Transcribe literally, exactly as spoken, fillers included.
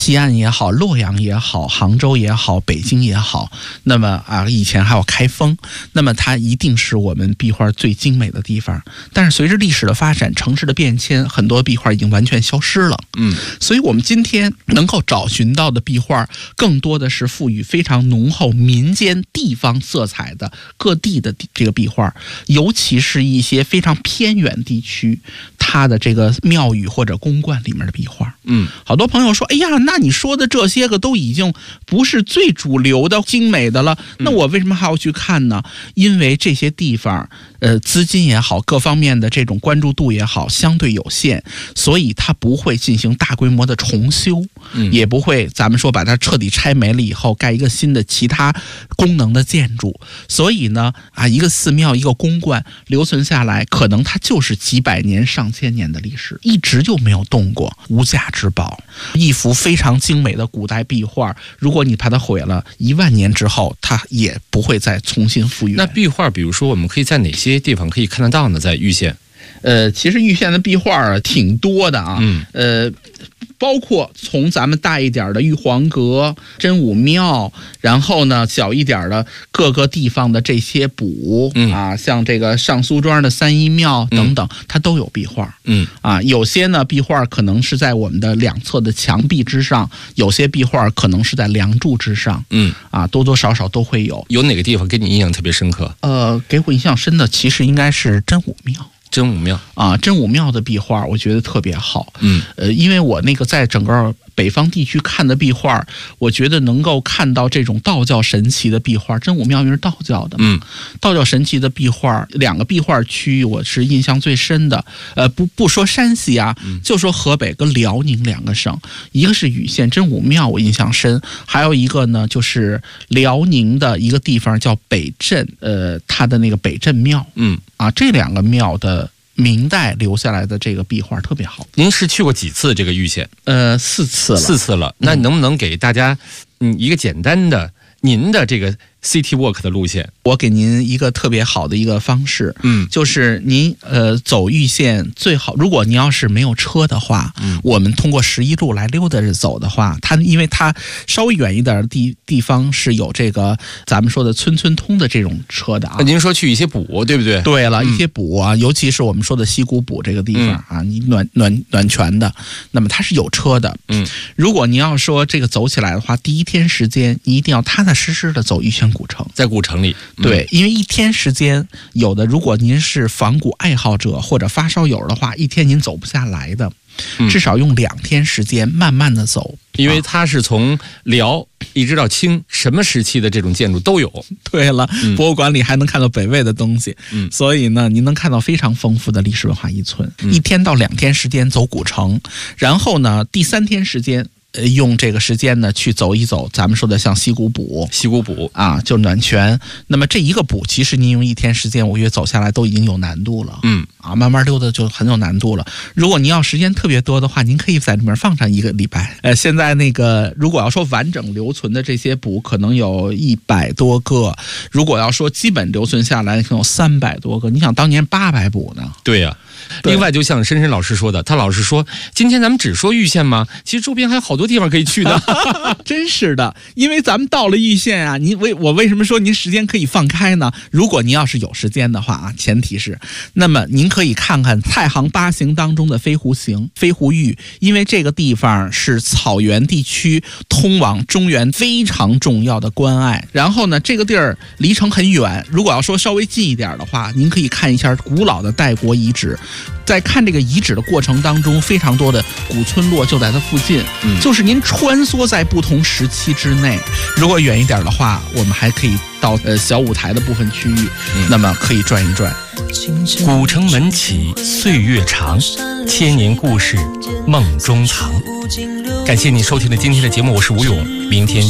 西安也好，洛阳也好，杭州也好，北京也好，那么啊，以前还有开封，那么它一定是我们壁画最精美的地方。但是随着历史的发展，城市的变迁，很多壁画已经完全消失了。 嗯， 所以我们今天能够找寻到的壁画，更多的是赋予非常浓厚民间地方色彩的各地的这个壁画，尤其是一些非常偏远地区，它的这个庙宇或者宫观里面的壁画。 嗯， 好多朋友说，哎呀，那你说的这些个都已经不是最主流的精美的了，那我为什么还要去看呢？因为这些地方呃，资金也好，各方面的这种关注度也好，相对有限，所以它不会进行大规模的重修， 嗯、 也不会咱们说把它彻底拆没了以后盖一个新的其他功能的建筑。所以呢，啊，一个寺庙一个宫观留存下来，可能它就是几百年上千年的历史，一直就没有动过，无价之宝。一幅非常精美的古代壁画，如果你把它毁了，一万年之后它也不会再重新复原。 那壁画比如说我们可以在哪些地方可以看得到呢？在玉县呃，其实玉县的壁画挺多的啊， 嗯， 呃，包括从咱们大一点的玉皇阁、真武庙，然后呢小一点的各个地方的这些补、 嗯、 啊，像这个上苏庄的三一庙等等、嗯，它都有壁画。 嗯啊，有些呢壁画可能是在我们的两侧的墙壁之上，有些壁画可能是在梁柱之上。 嗯啊，多多少少都会有。 有哪个地方给你印象特别深刻？ 呃，给我印象深的其实应该是真武庙。 真武庙啊，真武庙的壁画我觉得特别好。 嗯， 呃，因为我那个在整个北方地区看的壁画，我觉得能够看到这种道教神奇的壁画。真武庙因为是道教的， 嗯， 道教神奇的壁画，两个壁画区域我是印象最深的。呃，不不说山西啊， 嗯、 就说河北跟辽宁两个省，一个是禹县真武庙，我印象深，还有一个呢就是辽宁的一个地方叫北镇，呃，它的那个北镇庙， 嗯啊，这两个庙的明代留下来的这个壁画特别好。 您是去过几次这个玉县？ 呃，四次了。 四次了。那你能不能给大家嗯一个简单的您的这个 City Walk 的路线？ 我给您一个特别好的一个方式， 嗯， 就是您呃走玉县最好，如果您要是没有车的话，嗯，我们通过十一路来溜达着走的话，它因为它稍微远一点的地地方是有这个咱们说的村村通的这种车的啊。 那您说去一些补，对不对？ 对了， 嗯、 一些补啊，尤其是我们说的西谷补这个地方啊，嗯、你暖暖暖泉的，那么它是有车的。 嗯， 如果您要说这个走起来的话，第一天时间你一定要踏踏实实的走玉县古城， 在古城里。嗯、 对，因为一天时间，有的如果您是仿古爱好者或者发烧友的话，一天您走不下来的， 嗯、 至少用两天时间慢慢的走， 因为它是从辽一直到清，什么时期的这种建筑都有。 对了，嗯、博物馆里还能看到北魏的东西， 嗯， 所以呢，您能看到非常丰富的历史文化遗存。嗯、一天到两天时间走古城，然后呢，第三天时间。呃，用这个时间呢去走一走，咱们说的像西谷补， 西谷补啊，就暖泉。那么这一个补，其实您用一天时间，我觉得走下来都已经有难度了。 嗯， 啊，慢慢溜达就很有难度了。如果您要时间特别多的话，您可以在里面放上一个礼拜。呃，现在那个如果要说完整留存的这些补，可能有一百多个；如果要说基本留存下来，可能有三百多个。你想当年八百补呢？ 对呀、啊。另外，就像深深老师说的，他老是说，今天咱们只说玉县吗？其实周边还有好多地方可以去的。 真是的，因为咱们到了玉县啊，您为我为什么说您时间可以放开呢？如果您要是有时间的话啊，前提是，那么您可以看看太行八行当中的飞狐行、飞狐峪，因为这个地方是草原地区通往中原非常重要的关隘。然后呢，这个地儿离城很远，如果要说稍微近一点的话，您可以看一下古老的代国遗址。在看这个遗址的过程当中，非常多的古村落就在它附近，嗯，就是您穿梭在不同时期之内。如果远一点的话，我们还可以到呃小舞台的部分区域，嗯、那么可以转一转。 古城门起，岁月长，千年故事梦中藏。感谢你收听的今天的节目，我是吴勇，明天